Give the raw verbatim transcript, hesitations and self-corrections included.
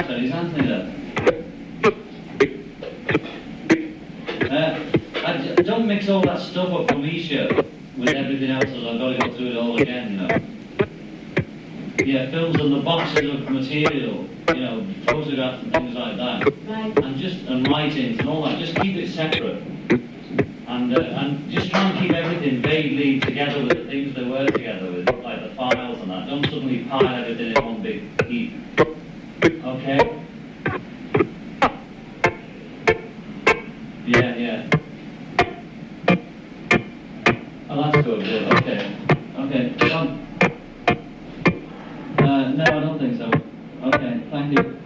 Sorry, is Anthony there? Uh, I, d- don't mix all that stuff up from Isha with everything else, as I've got to go through it all again, you know. Yeah, films and the boxes of material, you know, photographs and things like that. Right. And just, and writings and all that, just keep it separate. And, uh, and just try and keep everything vaguely together with the things they were together with, like the files and that. Don't suddenly pile everything in one big heap. Okay? Yeah, yeah. Oh, that's good, good. Okay. Okay. Um, uh, no, I don't think so. Okay, thank you.